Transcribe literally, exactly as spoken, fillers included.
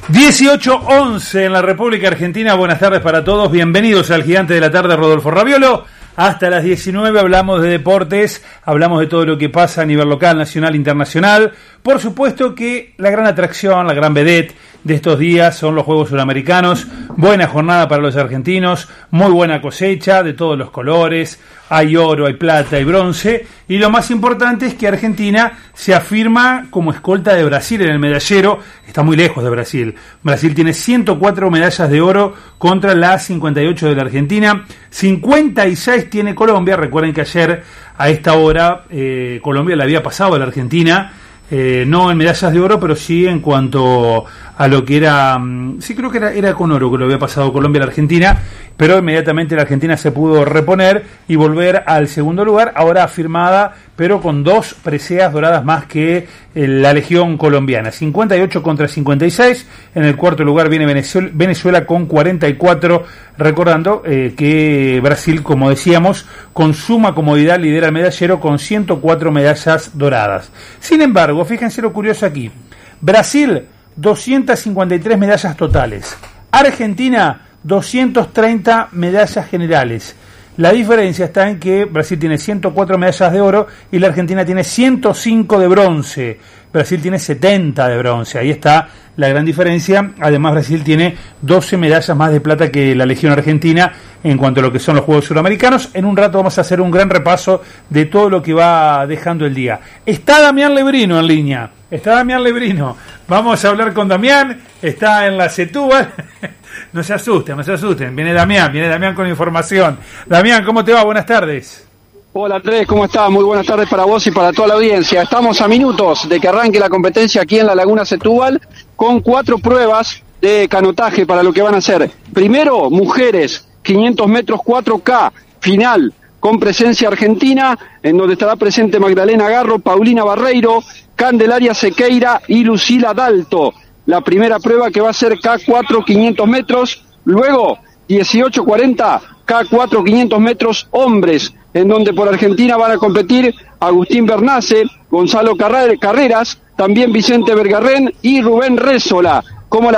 dieciocho once en la República Argentina. Buenas tardes para todos. Bienvenidos al Gigante de la Tarde, Rodolfo Raviolo. Hasta las diecinueve hablamos de deportes, hablamos de todo lo que pasa a nivel local, nacional, internacional. Por supuesto que la gran atracción, la gran vedette de estos días son los Juegos Suramericanos. Buena jornada para los argentinos, muy buena cosecha de todos los colores. Hay oro, hay plata, hay bronce. Y lo más importante es que Argentina se afirma como escolta de Brasil en el medallero. Está muy lejos de Brasil. Brasil tiene ciento cuatro medallas de oro contra las cincuenta y ocho de la Argentina. cincuenta y seis tiene Colombia. Recuerden que ayer a esta hora eh, Colombia le había pasado a la Argentina. Eh, no en medallas de oro, pero sí en cuanto a lo que era, sí creo que era, era con oro que lo había pasado Colombia a la Argentina, pero inmediatamente la Argentina se pudo reponer y volver al segundo lugar, ahora afirmada, pero con dos preseas doradas más que eh, la Legión colombiana, cincuenta y ocho contra cincuenta y seis, en el cuarto lugar viene Venezuela, Venezuela con cuarenta y cuatro, recordando eh, que Brasil, como decíamos, con suma comodidad lidera el medallero con ciento cuatro medallas doradas. Sin embargo, fíjense lo curioso aquí, Brasil, doscientas cincuenta y tres medallas totales, Argentina, doscientas treinta medallas generales. La diferencia está en que Brasil tiene ciento cuatro medallas de oro y la Argentina tiene ciento cinco de bronce. Brasil tiene setenta de bronce, ahí está la gran diferencia. Además, Brasil tiene doce medallas más de plata que la Legión Argentina en cuanto a lo que son los Juegos Suramericanos. En un rato vamos a hacer un gran repaso de todo lo que va dejando el día. Está Damián Lebrino en línea, está Damián Lebrino. Vamos a hablar con Damián, está en la Setúbal. No se asusten, no se asusten. Viene Damián, viene Damián con información. Damián, ¿cómo te va? Buenas tardes. Hola Andrés, ¿cómo estás? Muy buenas tardes para vos y para toda la audiencia. Estamos a minutos de que arranque la competencia aquí en la Laguna Setúbal con cuatro pruebas de canotaje para lo que van a ser. Primero, mujeres, quinientos metros cuatro K, final, con presencia argentina, en donde estará presente Magdalena Garro, Paulina Barreiro, Candelaria Sequeira y Lucila Dalto. La primera prueba que va a ser K cuatro quinientos metros, luego dieciocho cuarenta K cuatro quinientos metros hombres, en donde por Argentina van a competir Agustín Bernace, Gonzalo Carreras, también Vicente Vergarren y Rubén Rézola. Como la